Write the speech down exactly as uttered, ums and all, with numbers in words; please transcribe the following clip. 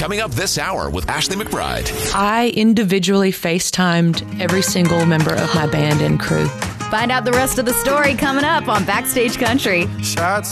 Coming up this hour with Ashley McBride. I individually FaceTimed every single member of my band and crew. Find out the rest of the story coming up on Backstage Country. Shots